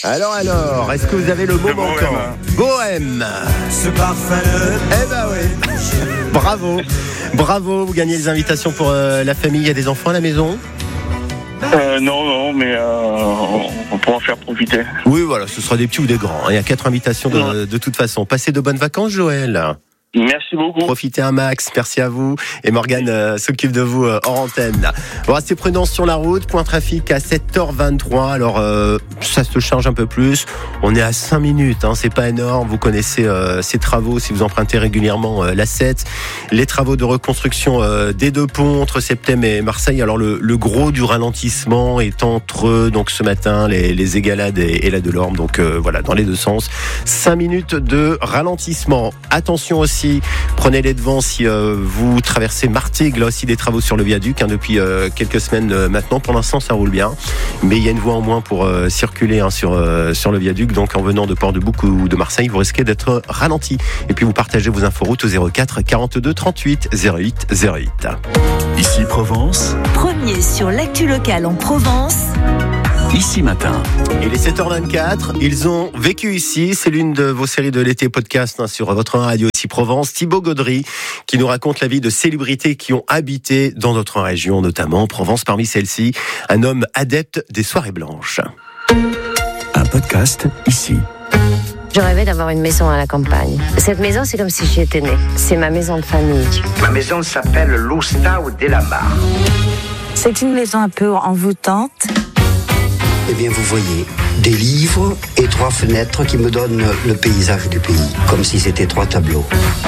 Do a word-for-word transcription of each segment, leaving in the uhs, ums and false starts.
Alors, alors, est-ce que vous avez le mot manquant ? Bohème. Ce parfum. Eh ben oui. Bravo. Bravo, vous gagnez des invitations pour euh, la famille. Il y a des enfants à la maison ? Euh, non, non, mais euh, on pourra en faire profiter. Oui, voilà, ce sera des petits ou des grands. Il y a quatre invitations de, de toute façon. Passez de bonnes vacances, Joël. Merci beaucoup. Profitez un max, merci à vous. Et Morgane euh, s'occupe de vous euh, hors antenne. Bon, restez prudents sur la route. Point trafic à sept heures vingt-trois. Alors, euh, ça se charge un peu plus. On est à cinq minutes, hein, c'est pas énorme. Vous connaissez euh, ces travaux si vous empruntez régulièrement euh, l'A sept. Les travaux de reconstruction euh, des deux ponts entre Septem et Marseille. Alors, le, le gros du ralentissement est entre donc ce matin les, les Égalades et, et la Delorme. Donc, euh, voilà, dans les deux sens. cinq minutes de ralentissement. Attention aussi. Prenez les devants si euh, vous traversez Martigues, là aussi des travaux sur le viaduc hein, depuis euh, quelques semaines euh, maintenant. Pour l'instant, ça roule bien, mais il y a une voie en moins pour euh, circuler hein, sur euh, sur le viaduc. Donc, en venant de Port-de-Bouc ou de Marseille, vous risquez d'être ralenti. Et puis, vous partagez vos inforoutes au zéro quatre quarante-deux trente-huit zéro huit zéro huit. Ici Provence. Premier sur l'actu locale en Provence. Ici Matin. Il est sept heures vingt-quatre, ils ont vécu ici, c'est l'une de vos séries de l'été podcast hein, sur votre radio Ici Provence. Thibaut Gaudry qui nous raconte la vie de célébrités qui ont habité dans notre région, notamment Provence. Parmi celles-ci, un homme adepte des soirées blanches. Un podcast ici. Je rêvais d'avoir une maison à la campagne. Cette maison, c'est comme si j'y étais née. C'est ma maison de famille. Ma maison s'appelle l'Oustau de la Mare. C'est une maison un peu envoûtante. Eh bien, vous voyez, des livres et trois fenêtres qui me donnent le paysage du pays, comme si c'était trois tableaux.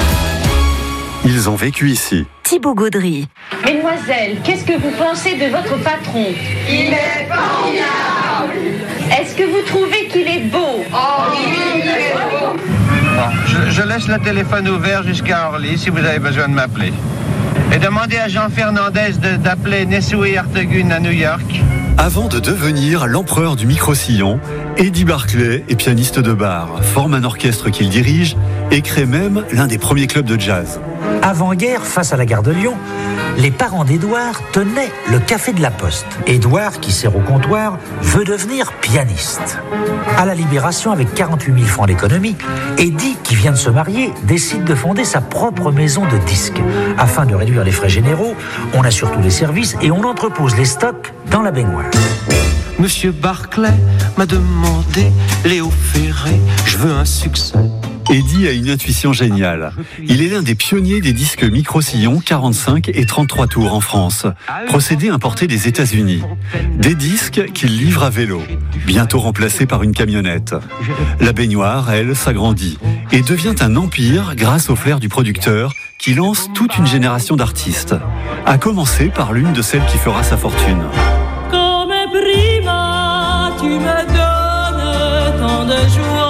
Ils ont vécu ici. Thibaut Gaudry. Mesdemoiselles, qu'est-ce que vous pensez de votre patron ? Il est formidable. Est-ce que vous trouvez qu'il est beau ? Oh oui, il est beau. Bon, je, je laisse le téléphone ouvert jusqu'à Orly si vous avez besoin de m'appeler. Et demandez à Jean Fernandez de, d'appeler Nesui Artegun à New York. Avant de devenir l'empereur du micro-sillon, Eddie Barclay est pianiste de bar, forme un orchestre qu'il dirige et crée même l'un des premiers clubs de jazz. Avant-guerre, face à la gare de Lyon, les parents d'Édouard tenaient le café de la Poste. Édouard, qui sert au comptoir, veut devenir pianiste. À la Libération, avec quarante-huit mille francs d'économie, Eddie, qui vient de se marier, décide de fonder sa propre maison de disques. Afin de réduire les frais généraux, on assure tous les services et on entrepose les stocks dans la baignoire. Monsieur Barclay m'a demandé, Léo Ferré, je veux un succès. Eddie a une intuition géniale. Il est l'un des pionniers des disques micro-sillons quarante-cinq et trente-trois tours en France, procédé importé des États-Unis. Des disques qu'il livre à vélo, bientôt remplacés par une camionnette. La baignoire, elle, s'agrandit et devient un empire grâce au flair du producteur qui lance toute une génération d'artistes, à commencer par l'une de celles qui fera sa fortune. Comme prima, tu me donnes tant de joie.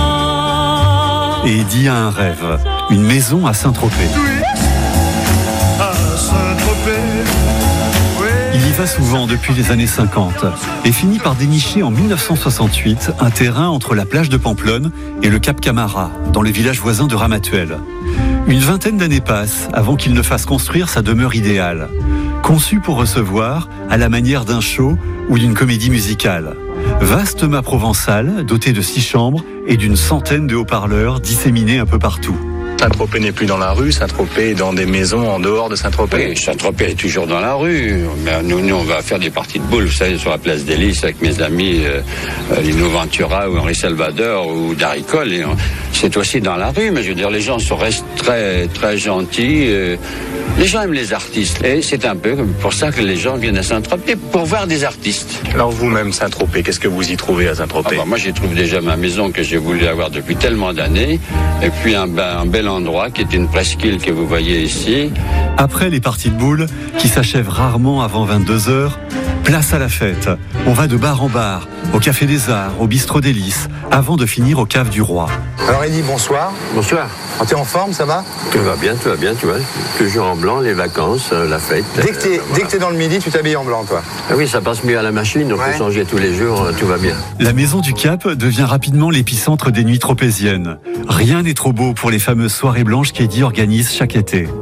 Et Eddie a un rêve, une maison à Saint-Tropez. Oui, à Saint-Tropez. Oui. Il y va souvent depuis les années cinquante et finit par dénicher en dix-neuf cent soixante-huit un terrain entre la plage de Pamplonne et le Cap Camara, dans le village voisin de Ramatuelle. Une vingtaine d'années passent avant qu'il ne fasse construire sa demeure idéale, conçue pour recevoir à la manière d'un show ou d'une comédie musicale. Vaste mât provençal, doté de six chambres et d'une centaine de haut-parleurs disséminés un peu partout. Saint-Tropez n'est plus dans la rue, Saint-Tropez est dans des maisons en dehors de Saint-Tropez. Oui, Saint-Tropez est toujours dans la rue. Mais nous, nous, on va faire des parties de boules, vous savez, sur la place des Lys avec mes amis euh, Lino Ventura ou Henri Salvador ou Daricole. Et on, c'est aussi dans la rue, mais je veux dire, les gens sont, restent très, très gentils. Euh, les gens aiment les artistes. Et c'est un peu pour ça que les gens viennent à Saint-Tropez, pour voir des artistes. Alors vous-même, Saint-Tropez, qu'est-ce que vous y trouvez à Saint-Tropez ? Ah bah, moi, j'y trouve déjà ma maison que j'ai voulu avoir depuis tellement d'années. Et puis un, un bel endroit qui est une presqu'île que vous voyez ici. Après les parties de boules, qui s'achèvent rarement avant vingt-deux heures, place à la fête. On va de bar en bar, au Café des Arts, au Bistrot des Lys, avant de finir au Cave du Roi. Alors Eddie, bonsoir. Bonsoir. Ah, t'es en forme, ça va ? Tout va bien, tout va bien, tu vois. Toujours en blanc, les vacances, euh, la fête. Dès que t'es, euh, voilà. dès que t'es dans le midi, tu t'habilles en blanc, toi ? Ah oui, ça passe mieux à la machine, on ouais. peut changer tous les jours, euh, tout va bien. La Maison du Cap devient rapidement l'épicentre des nuits tropéziennes. Rien n'est trop beau pour les fameuses soirées blanches qu'Eddie organise chaque été.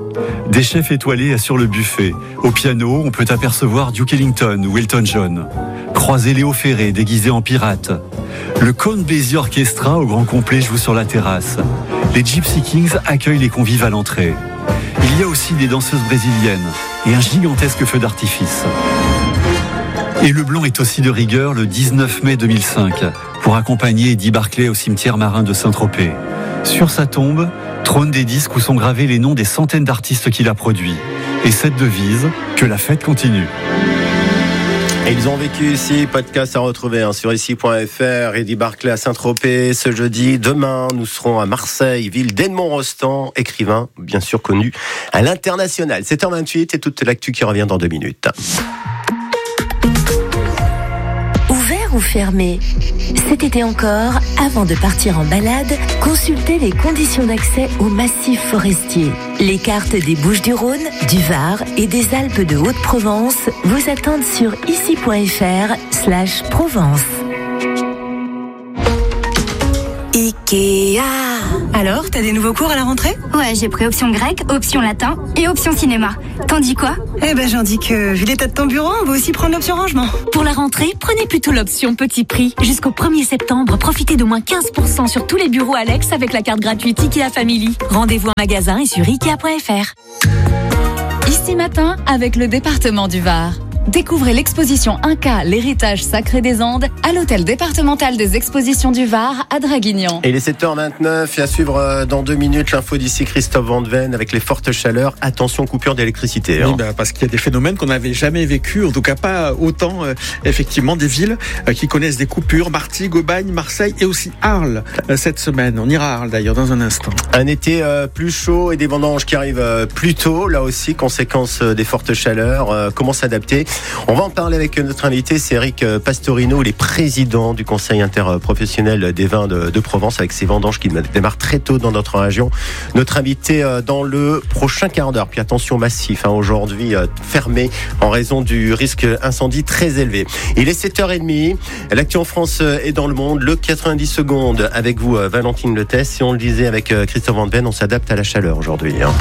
Des chefs étoilés assurent le buffet. Au piano, on peut apercevoir Duke Ellington ou Elton John. Croiser Léo Ferré déguisé en pirate. Le Count Basie Orchestra au grand complet joue sur la terrasse. Les Gypsy Kings accueillent les convives à l'entrée. Il y a aussi des danseuses brésiliennes et un gigantesque feu d'artifice. Et le blanc est aussi de rigueur le dix-neuf mai deux mille cinq pour accompagner Eddie Barclay au cimetière marin de Saint-Tropez. Sur sa tombe, trônent des disques où sont gravés les noms des centaines d'artistes qu'il a produits. Et cette devise, que la fête continue. Et ils ont vécu ici, podcast à retrouver hein, sur ici point f r. Eddie Barclay à Saint-Tropez ce jeudi. Demain, nous serons à Marseille, ville d'Edmond Rostand, écrivain bien sûr connu à l'international. sept heures vingt-huit et toute l'actu qui revient dans deux minutes. Ouvert ou fermé? Cet été encore, avant de partir en balade, consultez les conditions d'accès au massif forestier. Les cartes des Bouches-du-Rhône, du Var et des Alpes de Haute-Provence vous attendent sur ici point f r slash Provence. Ikea. Alors, t'as des nouveaux cours à la rentrée? Ouais, j'ai pris option grec, option latin et option cinéma. T'en dis quoi? Eh ben, j'en dis que, vu l'état de ton bureau, on va aussi prendre l'option rangement. Pour la rentrée, prenez plutôt l'option petit prix. Jusqu'au premier septembre, profitez d'au moins quinze pour cent sur tous les bureaux Alex avec la carte gratuite Ikea Family. Rendez-vous en magasin et sur ikea point f r. Ici matin, avec le département du Var. Découvrez l'exposition Inca, l'héritage sacré des Andes, à l'hôtel départemental des expositions du Var à Draguignan. Et il est sept heures vingt-neuf et à suivre dans deux minutes l'info d'ici Christophe Van Ven avec les fortes chaleurs. Attention, coupure d'électricité. Hein. Oui, bah, parce qu'il y a des phénomènes qu'on n'avait jamais vécu, en tout cas pas autant, euh, effectivement, des villes euh, qui connaissent des coupures. Martigues, Aubagne, Marseille et aussi Arles euh, cette semaine. On ira à Arles d'ailleurs dans un instant. Un été euh, plus chaud et des vendanges qui arrivent euh, plus tôt, là aussi, conséquence euh, des fortes chaleurs. Euh, comment s'adapter? On va en parler avec notre invité, c'est Eric Pastorino, il est président du Conseil interprofessionnel des vins de, de Provence, avec ces vendanges qui démarrent très tôt dans notre région. Notre invité dans le prochain quart d'heure. Puis attention, massif, hein, aujourd'hui fermé en raison du risque incendie très élevé. Il est sept heures trente, l'actu en France et dans le monde, le quatre-vingt-dix secondes avec vous, Valentine Letès. Si on le disait avec Christophe Van Ven, on s'adapte à la chaleur aujourd'hui. Hein.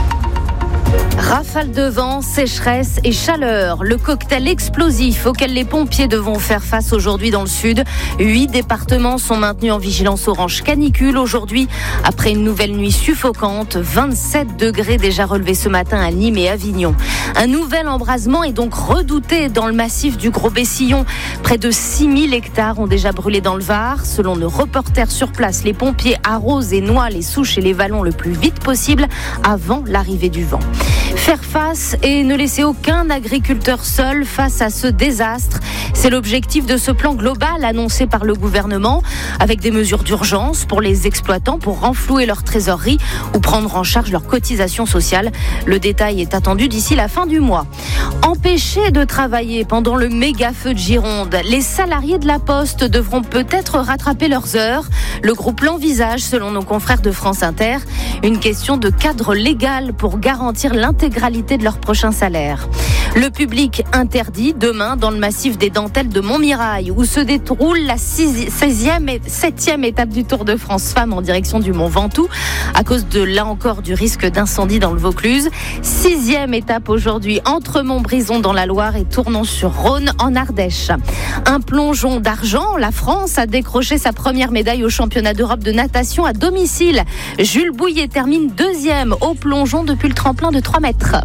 Rafale de vent, sécheresse et chaleur. Le cocktail explosif auquel les pompiers devront faire face aujourd'hui dans le sud. Huit départements sont maintenus en vigilance orange canicule aujourd'hui. Après une nouvelle nuit suffocante, vingt-sept degrés déjà relevés ce matin à Nîmes et Avignon. Un nouvel embrasement est donc redouté dans le massif du Gros-Bessillon. Près de six mille hectares ont déjà brûlé dans le Var. Selon nos reporters sur place, les pompiers arrosent et noient les souches et les vallons le plus vite possible avant l'arrivée du vent. Faire face et ne laisser aucun agriculteur seul face à ce désastre. C'est l'objectif de ce plan global annoncé par le gouvernement, avec des mesures d'urgence pour les exploitants pour renflouer leur trésorerie ou prendre en charge leur cotisation sociale. Le détail est attendu d'ici la fin du mois. Empêchés de travailler pendant le méga feu de Gironde, les salariés de la Poste devront peut-être rattraper leurs heures. Le groupe l'envisage, selon nos confrères de France Inter, une question de cadre légal pour garantir l'intégralité de leur prochain salaire. Le public interdit demain dans le massif des Dentelles de Montmirail, où se déroule la seizième et septième étape du Tour de France Femmes en direction du Mont Ventoux, à cause de, là encore, du risque d'incendie dans le Vaucluse. Sixième étape aujourd'hui entre Montbrison dans la Loire et Tournon-sur-Rhône en Ardèche. Un plongeon d'argent, la France a décroché sa première médaille au championnat d'Europe de natation à domicile. Jules Bouillet termine deuxième au plongeon depuis le tremplin de trois mètres.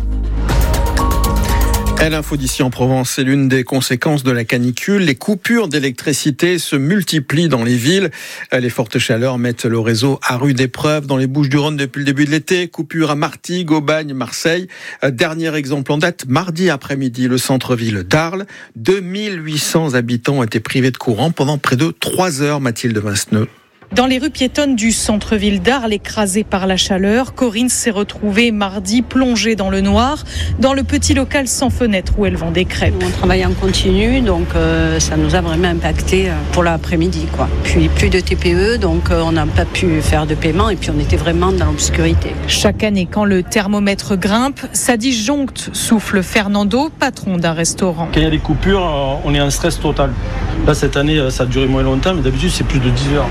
L'info d'ici en Provence, c'est l'une des conséquences de la canicule. Les coupures d'électricité se multiplient dans les villes. Les fortes chaleurs mettent le réseau à rude épreuve dans les Bouches-du-Rhône depuis le début de l'été. Coupures à Martigues, Aubagne, Marseille. Dernier exemple en date, mardi après-midi, le centre-ville d'Arles. deux mille huit cents habitants ont été privés de courant pendant près de trois heures, Mathilde Vinceneux. Dans les rues piétonnes du centre-ville d'Arles, écrasées par la chaleur, Corinne s'est retrouvée mardi plongée dans le noir, dans le petit local sans fenêtre où elle vend des crêpes. On travaille en continu, donc euh, ça nous a vraiment impacté pour l'après-midi, quoi. Puis plus de T P E, donc euh, on n'a pas pu faire de paiement et puis on était vraiment dans l'obscurité. Chaque année, quand le thermomètre grimpe, ça disjoncte, souffle Fernando, patron d'un restaurant. Quand il y a des coupures, on est en stress total. Là, cette année, ça a duré moins longtemps, mais d'habitude, c'est plus de dix heures.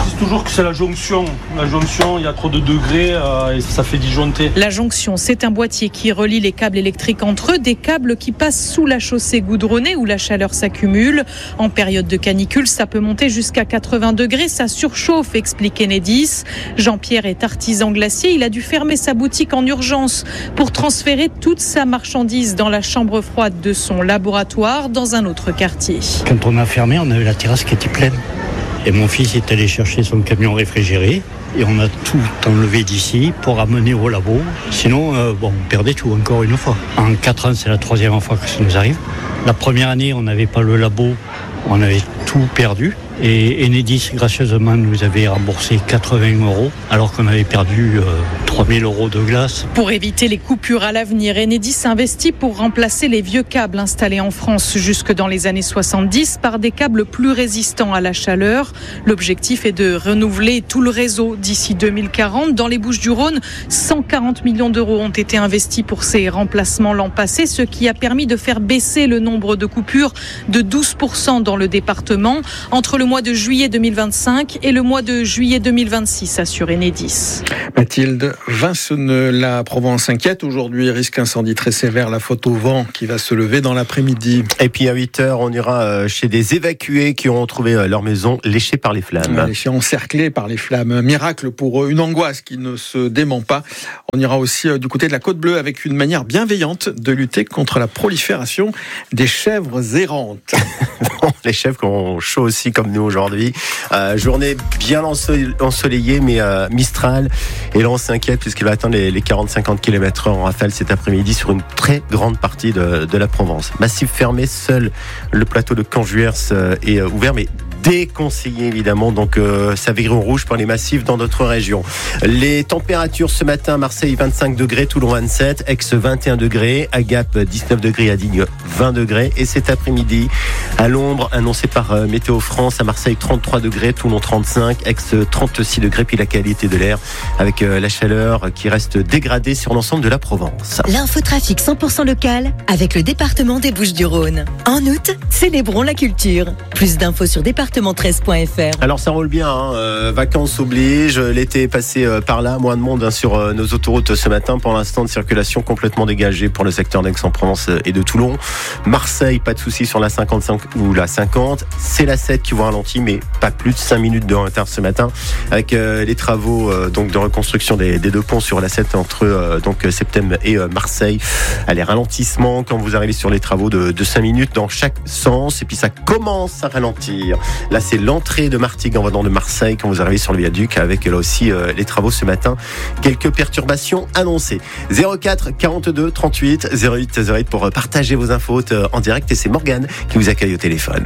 disent toujours que c'est la jonction. La jonction, il y a trop de degrés euh, et ça fait disjoncter. La jonction, c'est un boîtier qui relie les câbles électriques entre eux, des câbles qui passent sous la chaussée goudronnée où la chaleur s'accumule. En période de canicule, ça peut monter jusqu'à quatre-vingts degrés, ça surchauffe, explique Enedis. Jean-Pierre est artisan glacier, il a dû fermer sa boutique en urgence pour transférer toute sa marchandise dans la chambre froide de son laboratoire dans un autre quartier. Quand on a fermé, on avait la terrasse qui était pleine. Et mon fils est allé chercher son camion réfrigéré et on a tout enlevé d'ici pour amener au labo. Sinon, euh, bon, on perdait tout encore une fois. En quatre ans, c'est la troisième fois que ça nous arrive. La première année, on n'avait pas le labo, on avait tout perdu. Et Enedis, gracieusement, nous avait remboursé quatre-vingts euros, alors qu'on avait perdu euh, trois mille euros de glace. Pour éviter les coupures à l'avenir, Enedis investit pour remplacer les vieux câbles installés en France jusque dans les années soixante-dix par des câbles plus résistants à la chaleur. L'objectif est de renouveler tout le réseau d'ici deux mille quarante. Dans les Bouches-du-Rhône, cent quarante millions d'euros ont été investis pour ces remplacements l'an passé, ce qui a permis de faire baisser le nombre de coupures de douze pour cent dans le département. Entre le mois de juillet deux mille vingt-cinq et le mois de juillet deux mille vingt-six, assure Enedis. Mathilde Vincenneux, la Provence inquiète aujourd'hui, risque incendie très sévère, la faute au vent qui va se lever dans l'après-midi. Et puis à huit heures, on ira chez des évacués qui ont retrouvé leur maison léchée par les flammes. Léchée, encerclée par les flammes. Un miracle pour eux, une angoisse qui ne se dément pas. On ira aussi du côté de la Côte Bleue avec une manière bienveillante de lutter contre la prolifération des chèvres errantes. Les chèvres qui ont chaud aussi comme nous aujourd'hui. Euh, journée bien ensoleillée, mais euh, Mistral. Et là, on s'inquiète puisqu'il va atteindre les, les quarante à cinquante kilomètres heure en rafale cet après-midi sur une très grande partie de, de la Provence. Massif fermé, seul le plateau de Canjuers euh, est euh, ouvert, mais déconseillé évidemment, donc euh, ça vire au rouge par les massifs dans notre région. Les températures ce matin, Marseille vingt-cinq degrés, Toulon vingt-sept, Aix vingt et un degrés, à Gap dix-neuf degrés, à Digne vingt degrés, et cet après-midi à l'ombre annoncé par euh, Météo France, à Marseille trente-trois degrés, Toulon trente-cinq, Aix trente-six degrés, puis la qualité de l'air avec euh, la chaleur qui reste dégradée sur l'ensemble de la Provence. L'infotrafic cent pour cent local avec le département des Bouches-du-Rhône. En août, célébrons la culture. Plus d'infos sur département treize point f r. Alors ça roule bien, hein, euh, vacances oblige, l'été est passé euh, par là, moins de monde hein, sur euh, nos autoroutes ce matin. Pour l'instant, de circulation complètement dégagée pour le secteur d'Aix-en-Provence et de Toulon. Marseille, pas de soucis sur la cinquante-cinq ou la cinquante. C'est la sept qui vous ralentit, mais pas plus de cinq minutes de retard ce matin avec euh, les travaux euh, donc de reconstruction des, des deux ponts sur la sept entre euh, donc Septem et euh, Marseille. Allez, ralentissement quand vous arrivez sur les travaux de, de cinq minutes dans chaque sens, et puis ça commence à ralentir. Là, c'est l'entrée de Martigues en venant de Marseille quand vous arrivez sur le viaduc avec là aussi euh, les travaux ce matin. Quelques perturbations annoncées. zéro quatre quarante-deux trente-huit zéro huit zéro huit pour partager vos infos euh, en direct, et c'est Morgane qui vous accueille au téléphone.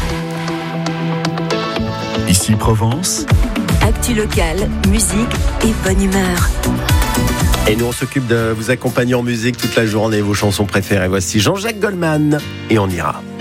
Ici Provence. Actu locale, musique et bonne humeur. Et nous, on s'occupe de vous accompagner en musique toute la journée, vos chansons préférées. Voici Jean-Jacques Goldman et on ira.